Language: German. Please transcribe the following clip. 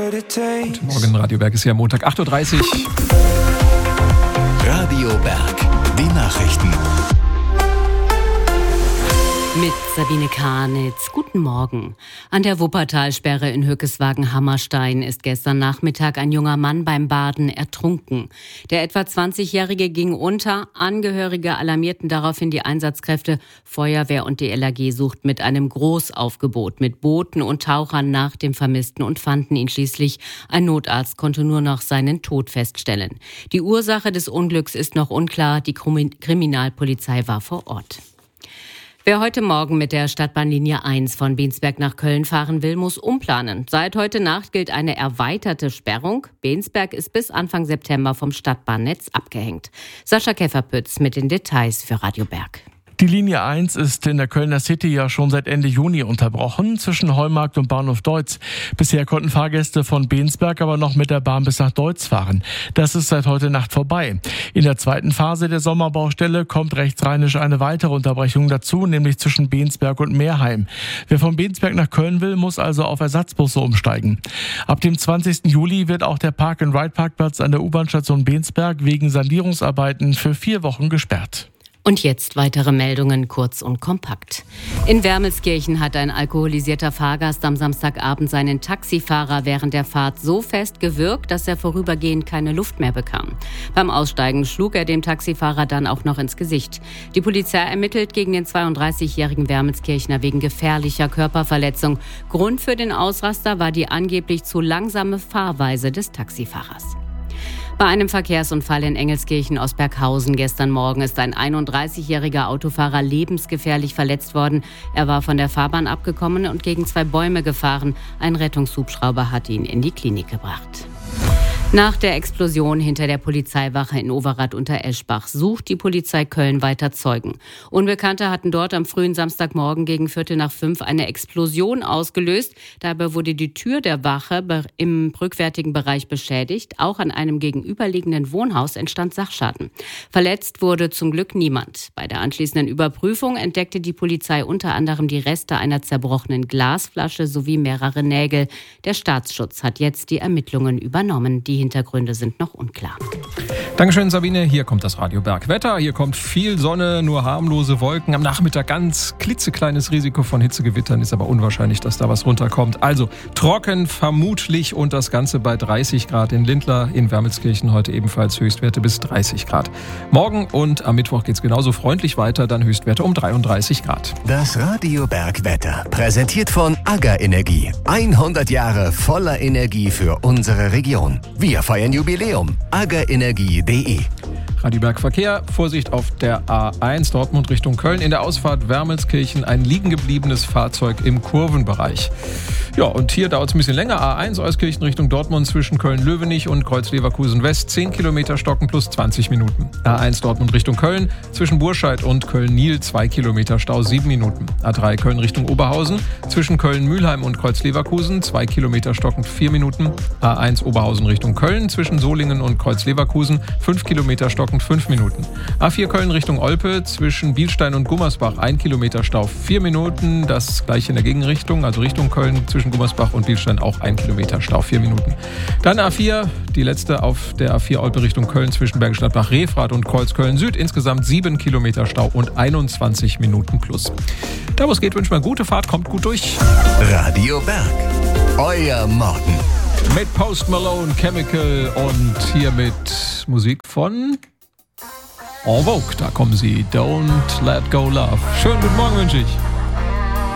Guten Morgen, Radio Berg ist hier am Montag, 8.30 Uhr. Radio Berg, die Nachrichten. Mit Sabine Karnitz. Guten Morgen. An der Wuppertalsperre in Hückeswagen-Hammerstein ist gestern Nachmittag ein junger Mann beim Baden ertrunken. Der etwa 20-Jährige ging unter. Angehörige alarmierten daraufhin die Einsatzkräfte. Feuerwehr und die LAG suchten mit einem Großaufgebot mit Booten und Tauchern nach dem Vermissten und fanden ihn schließlich. Ein Notarzt konnte nur noch seinen Tod feststellen. Die Ursache des Unglücks ist noch unklar. Die Kriminalpolizei war vor Ort. Wer heute Morgen mit der Stadtbahnlinie 1 von Bensberg nach Köln fahren will, muss umplanen. Seit heute Nacht gilt eine erweiterte Sperrung. Bensberg ist bis Anfang September vom Stadtbahnnetz abgehängt. Sascha Käferpütz mit den Details für Radio Berg. Die Linie 1 ist in der Kölner City ja schon seit Ende Juni unterbrochen, zwischen Heumarkt und Bahnhof Deutz. Bisher konnten Fahrgäste von Bensberg aber noch mit der Bahn bis nach Deutz fahren. Das ist seit heute Nacht vorbei. In der zweiten Phase der Sommerbaustelle kommt rechtsrheinisch eine weitere Unterbrechung dazu, nämlich zwischen Bensberg und Meerheim. Wer von Bensberg nach Köln will, muss also auf Ersatzbusse umsteigen. Ab dem 20. Juli wird auch der Park-and-Ride-Parkplatz an der U-Bahn-Station Bensberg wegen Sanierungsarbeiten für 4 Wochen gesperrt. Und jetzt weitere Meldungen, kurz und kompakt. In Wermelskirchen hat ein alkoholisierter Fahrgast am Samstagabend seinen Taxifahrer während der Fahrt so fest gewürgt, dass er vorübergehend keine Luft mehr bekam. Beim Aussteigen schlug er dem Taxifahrer dann auch noch ins Gesicht. Die Polizei ermittelt gegen den 32-jährigen Wermelskirchner wegen gefährlicher Körperverletzung. Grund für den Ausraster war die angeblich zu langsame Fahrweise des Taxifahrers. Bei einem Verkehrsunfall in Engelskirchen-Osberghausen gestern Morgen ist ein 31-jähriger Autofahrer lebensgefährlich verletzt worden. Er war von der Fahrbahn abgekommen und gegen 2 Bäume gefahren. Ein Rettungshubschrauber hat ihn in die Klinik gebracht. Nach der Explosion hinter der Polizeiwache in Overath unter Eschbach sucht die Polizei Köln weiter Zeugen. Unbekannte hatten dort am frühen Samstagmorgen gegen 4:45 eine Explosion ausgelöst. Dabei wurde die Tür der Wache im rückwärtigen Bereich beschädigt. Auch an einem gegenüberliegenden Wohnhaus entstand Sachschaden. Verletzt wurde zum Glück niemand. Bei der anschließenden Überprüfung entdeckte die Polizei unter anderem die Reste einer zerbrochenen Glasflasche sowie mehrere Nägel. Der Staatsschutz hat jetzt die Ermittlungen übernommen. Die Hintergründe sind noch unklar. Dankeschön, Sabine. Hier kommt das Radio Berg Wetter. Hier kommt viel Sonne, nur harmlose Wolken. Am Nachmittag ganz klitzekleines Risiko von Hitzegewittern. Ist aber unwahrscheinlich, dass da was runterkommt. Also trocken vermutlich und das Ganze bei 30 Grad in Lindlar. In Wermelskirchen heute ebenfalls Höchstwerte bis 30 Grad. Morgen und am Mittwoch geht es genauso freundlich weiter. Dann Höchstwerte um 33 Grad. Das Radio Berg Wetter präsentiert von AGA Energie. 100 Jahre voller Energie für unsere Region. Wir feiern Jubiläum. agaenergie.de. Radio Berg Verkehr, Vorsicht auf der A1 Dortmund Richtung Köln. In der Ausfahrt Wermelskirchen ein liegen gebliebenes Fahrzeug im Kurvenbereich. Ja, und hier dauert es ein bisschen länger. A1 Euskirchen Richtung Dortmund zwischen Köln-Löwenich und Kreuz-Leverkusen West. 10 Kilometer Stocken plus 20 Minuten. A1 Dortmund Richtung Köln zwischen Burscheid und Köln-Niel 2 Kilometer Stau 7 Minuten. A3 Köln Richtung Oberhausen zwischen Köln-Mühlheim und Kreuz-Leverkusen 2 Kilometer Stocken 4 Minuten. A1 Oberhausen Richtung Köln zwischen Solingen und Kreuz-Leverkusen 5 Kilometer Stocken 5 Minuten. A4 Köln Richtung Olpe zwischen Bielstein und Gummersbach 1 Kilometer Stau 4 Minuten. Das gleiche in der Gegenrichtung, also Richtung Köln zwischen Gummersbach und Bielstein auch 1 Kilometer Stau 4 Minuten. Dann A4, die letzte auf der A4 Olpe Richtung Köln zwischen Bergisch Gladbach Refrath und Kreuzköln Süd. Insgesamt 7 Kilometer Stau und 21 Minuten plus. Da wo es geht, wünschen wir eine gute Fahrt, kommt gut durch. Radio Berg, euer Morgen. Mit Post Malone, Chemical und hier mit Musik von En Vogue. Da kommen sie. Don't Let Go Love. Schönen guten Morgen wünsche ich.